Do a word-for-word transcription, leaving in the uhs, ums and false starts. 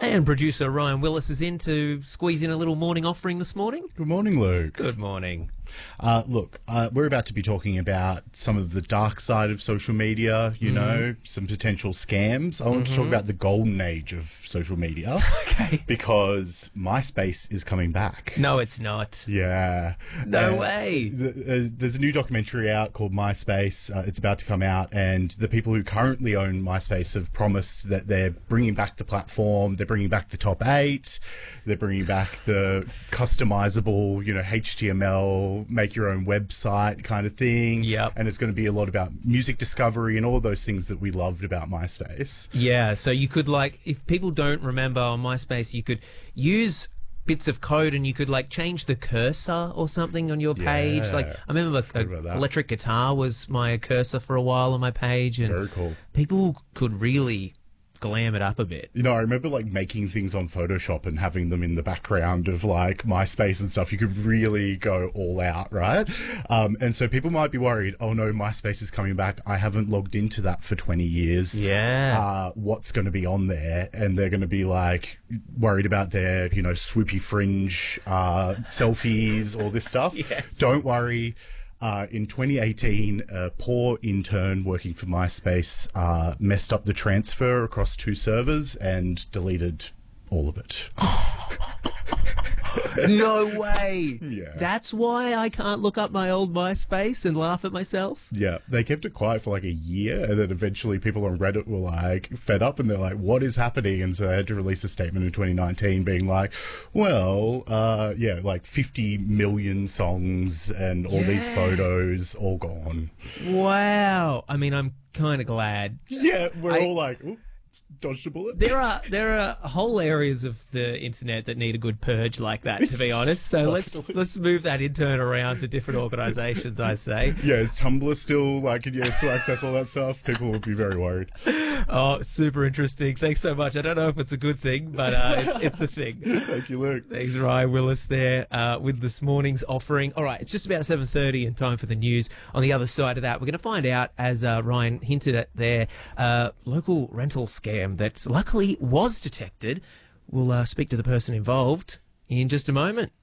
And producer Ryan Willis is in to squeeze in a little morning offering this morning. Good morning, Luke. Good morning. Uh, look, uh, we're about to be talking about some of the dark side of social media, you mm. know, some potential scams. I want mm-hmm. to talk about the golden age of social media. Okay. Because MySpace is coming back. No, it's not. Yeah. No uh, way. The, uh, there's a new documentary out called MySpace. Uh, it's about to come out, and the people who currently own MySpace have promised that they're bringing back the platform, they're bringing back the top eight, they're bringing back the customizable, you know, H T M L, make your own website kind of thing. Yep. And it's going to be a lot about music discovery and all those things that we loved about MySpace. Yeah, so you could, like, if people don't remember on MySpace, you could use bits of code and you could, like, change the cursor or something on your page. Yeah. Like, I remember a, electric guitar was my cursor for a while on my page. And very cool. People could really glam it up a bit. You know, I remember like making things on Photoshop and having them in the background of like MySpace and stuff. You could really go all out, right? Um, and so people might be worried, oh no, MySpace is coming back. I haven't logged into that for twenty years. Yeah. Uh, what's going to be on there? And they're going to be like worried about their, you know, swoopy fringe, uh, selfies, all this stuff. Yes. Don't worry. Uh, in twenty eighteen, a poor intern working for MySpace uh, messed up the transfer across two servers and deleted all of it. No way. Yeah. That's why I can't look up my old MySpace and laugh at myself? Yeah. They kept it quiet for like a year, and then eventually people on Reddit were like fed up and they're like, what is happening? And so they had to release a statement in twenty nineteen being like, well, uh, yeah, like fifty million songs and all yeah. these photos all gone. Wow. I mean, I'm kind of glad. Yeah. We're I, all like, ooh. Dodged a bullet. There are there are whole areas of the internet that need a good purge like that, to be honest. So let's let's move that intern around to different organisations, I say. Yeah, is Tumblr still like can you still access all that stuff? People would be very worried. Oh, super interesting. Thanks so much. I don't know if it's a good thing, but uh, it's it's a thing. Thank you, Luke. Thanks, Ryan Willis there uh, with this morning's offering. All right, it's just about seven thirty and time for the news. On the other side of that, we're going to find out, as uh, Ryan hinted at there, uh, local rental scam that luckily was detected. We'll uh, speak to the person involved in just a moment.